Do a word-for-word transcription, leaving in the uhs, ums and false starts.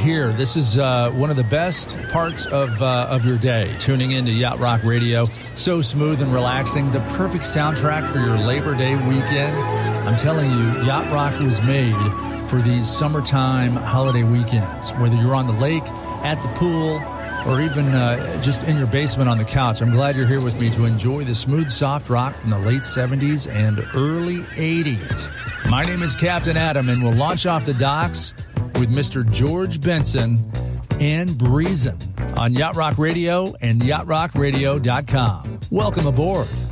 here. This is uh, one of the best parts of uh, of your day, tuning into Yacht Rock Radio. So smooth and relaxing, the perfect soundtrack for your Labor Day weekend. I'm telling you, Yacht Rock was made for these summertime holiday weekends. Whether you're on the lake, at the pool, or even uh, just in your basement on the couch, I'm glad you're here with me to enjoy the smooth, soft rock from the late seventies and early eighties. My name is Captain Adam, and we'll launch off the docks with Mister George Benson and Breezin' on Yacht Rock Radio and yacht rock radio dot com. Welcome aboard.